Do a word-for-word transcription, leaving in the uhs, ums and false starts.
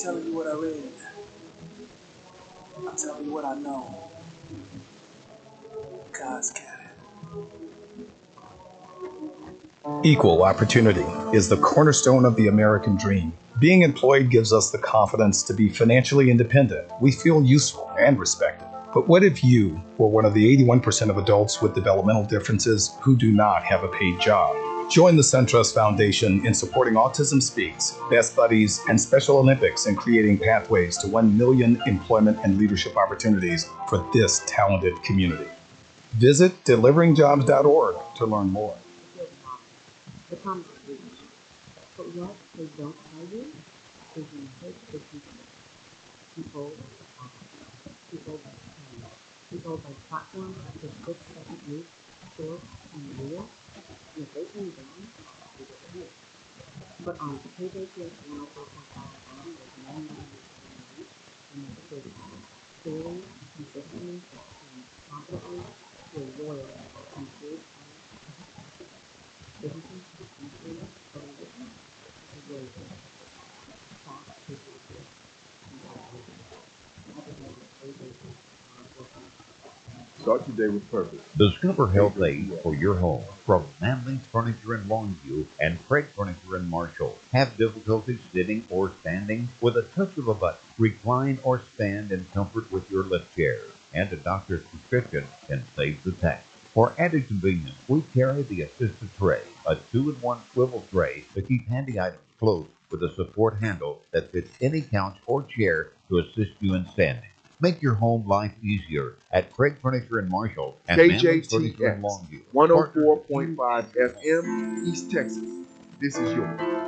telling you what I read. I'm telling you what I know. God's got it. Equal opportunity is the cornerstone of the American dream. Being employed gives us the confidence to be financially independent. We feel useful and respected. But what if you were one of the eighty-one percent of adults with developmental differences who do not have a paid job? Join the SunTrust Foundation in supporting Autism Speaks, Best Buddies, and Special Olympics in creating pathways to one million employment and leadership opportunities for this talented community. Visit delivering jobs dot org to learn more. The promise is real. But what they don't tell you is in search for people. People like the office. People like friends. People like platforms for six second use, short and real. And if they turn you down, they disappear. But on K J K S one oh four point five F M, there's no money in reach and necessary time. Clearly, consistently, and confidently, you're loyal and good businesses, employees, organizations, this is really good. Talk to people and talk to people. Representing K J K one oh four point five. Start your day with purpose. Discover health aids for your home from Manley Furniture in Longview and Craig Furniture in Marshall. Have difficulty sitting or standing? With a touch of a button, recline or stand in comfort with your lift chair. And a doctor's prescription can save the tax. For added convenience, we carry the assisted tray, a two-in-one swivel tray to keep handy items close with a support handle that fits any couch or chair to assist you in standing. Make your home life easier at Craig Furniture in Marshall and K Manley J T Furniture in X Longview. one oh four point five F M, East Texas. This is yours.